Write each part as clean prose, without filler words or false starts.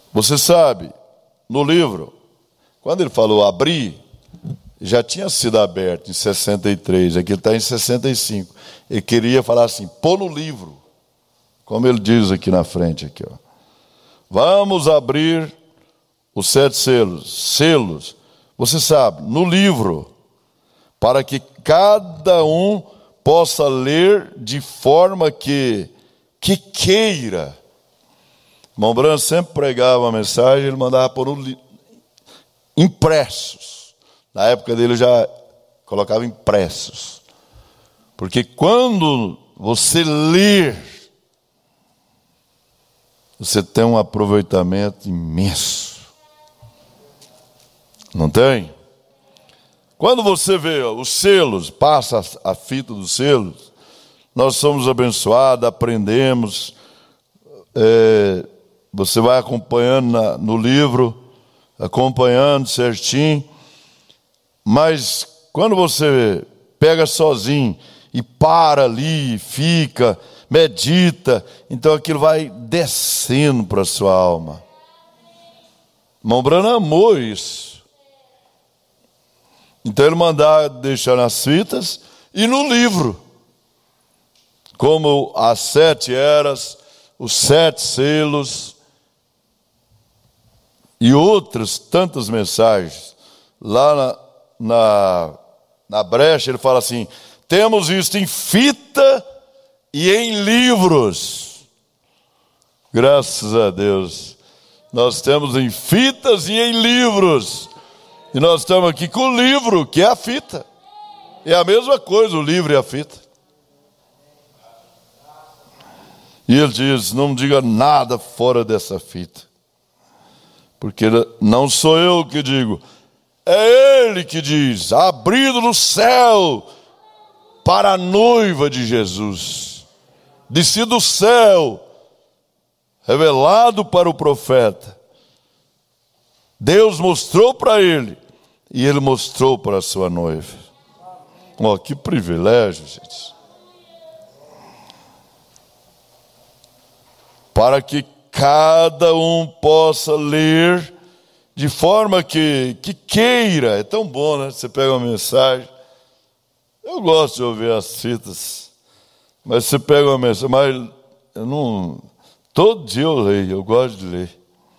Você sabe, no livro, quando ele falou abrir, já tinha sido aberto em 63, aqui ele está em 65. Ele queria falar assim, pôr no livro, como ele diz aqui na frente, aqui, ó. Vamos abrir os 7 selos, você sabe, no livro, para que cada um possa ler de forma que queira. Irmão Branham sempre pregava a mensagem, ele mandava por impressos. Na época dele já colocava impressos. Porque quando você ler, você tem um aproveitamento imenso. Não tem? Quando você vê os selos, passa a fita dos selos, nós somos abençoados, aprendemos. Você vai acompanhando no livro, acompanhando certinho. Mas quando você pega sozinho e para ali, fica, medita, então aquilo vai descendo para a sua alma. Irmão Branham amou isso. Então ele mandava deixar nas fitas e no livro, como as 7 eras, os 7 selos e outras tantas mensagens. Lá na brecha ele fala assim, temos isto em fita e em livros. Graças a Deus. Nós temos em fitas e em livros. E nós estamos aqui com o livro, que é a fita. É a mesma coisa, o livro e a fita. E ele diz, não diga nada fora dessa fita. Porque não sou eu que digo, é ele que diz, abrido no céu para a noiva de Jesus. Descido do céu, revelado para o profeta. Deus mostrou para ele e ele mostrou para a sua noiva. Oh, que privilégio, gente. Para que cada um possa ler de forma que queira. É tão bom, né? Você pega uma mensagem. Eu gosto de ouvir as fitas. Mas você pega uma mensagem. Mas eu não... Todo dia eu leio, eu gosto de ler.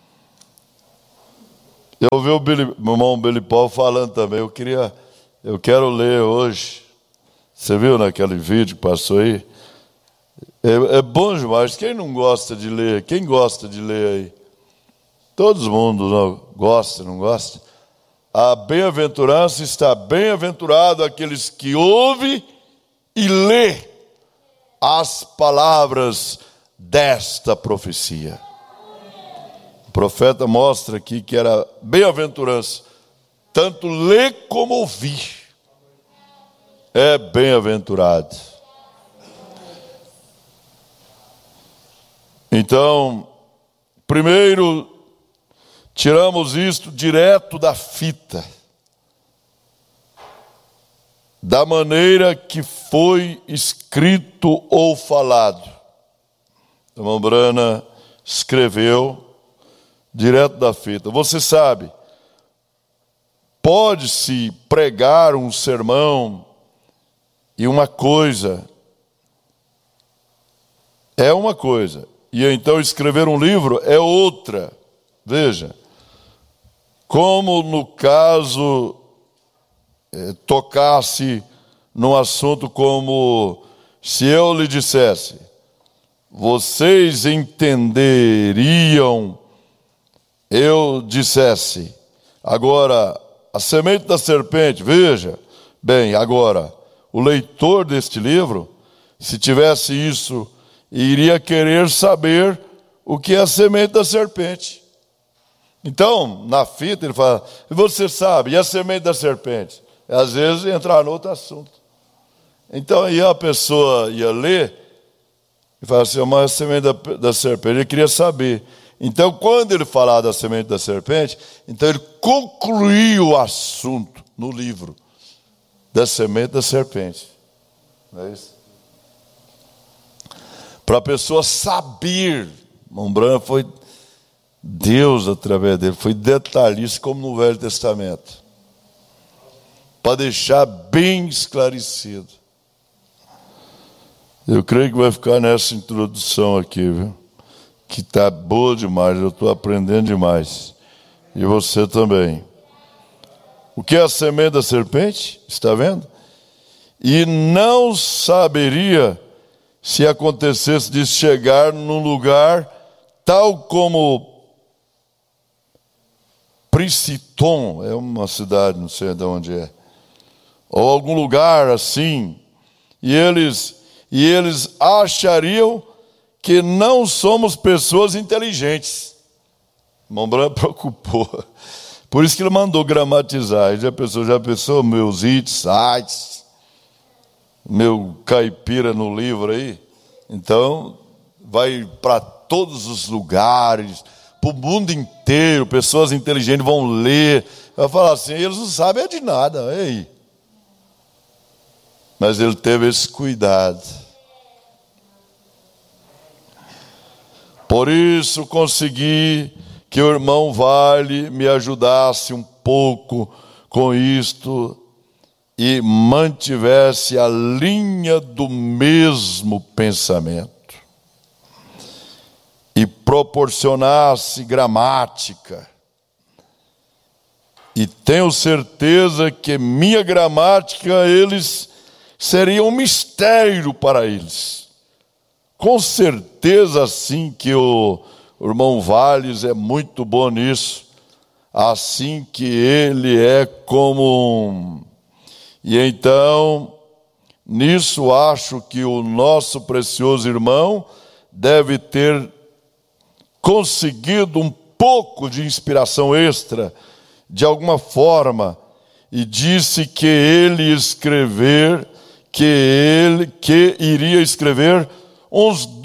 Eu ouvi o meu irmão Billy Paul falando também. Eu quero ler hoje. Você viu naquele vídeo que passou aí? É bom demais. Quem não gosta de ler? Quem gosta de ler aí? Todo mundo não gosta, não gosta? A bem-aventurança está bem-aventurado aqueles que ouvem e lê as palavras desta profecia. O profeta mostra aqui que era bem-aventurança, tanto ler como ouvir. É bem-aventurado. Então, primeiro, tiramos isto direto da fita, da maneira que foi escrito ou falado. A irmã Brana escreveu direto da fita. Você sabe, pode-se pregar um sermão e uma coisa é uma coisa, e então escrever um livro é outra. Veja, como no caso tocasse num assunto como se eu lhe dissesse, vocês entenderiam, eu dissesse, agora a semente da serpente, veja, bem, agora o leitor deste livro, se tivesse isso, iria querer saber o que é a semente da serpente. Então, na fita ele fala, você sabe, e a semente da serpente? Às vezes entrar no outro assunto. Então aí a pessoa ia ler e fala assim, mas a semente da serpente, ele queria saber. Então quando ele falava da semente da serpente, então ele concluiu o assunto no livro da semente da serpente. Não é isso? Para a pessoa saber, Mombran foi Deus, através dele, foi detalhista como no Velho Testamento, para deixar bem esclarecido. Eu creio que vai ficar nessa introdução aqui, viu? Que está boa demais, eu estou aprendendo demais. E você também. O que é a semente da serpente? Está vendo? E não saberia se acontecesse de chegar num lugar tal como Princeton, é uma cidade, não sei de onde é, ou algum lugar assim, e eles achariam que não somos pessoas inteligentes. Irmão Branco preocupou. Por isso que ele mandou gramatizar. Ele já pensou meus sites, meu caipira no livro aí? Então, vai para todos os lugares, para o mundo inteiro, pessoas inteligentes vão ler. Vai falar assim, eles não sabem de nada. Ei. Mas ele teve esse cuidado. Por isso consegui que o irmão Vale me ajudasse um pouco com isto e mantivesse a linha do mesmo pensamento e proporcionasse gramática. E tenho certeza que minha gramática seria um mistério para eles. Com certeza, sim, que o irmão Valles é muito bom nisso, assim que ele é como E então, nisso acho que o nosso precioso irmão deve ter conseguido um pouco de inspiração extra, de alguma forma, e disse que iria escrever uns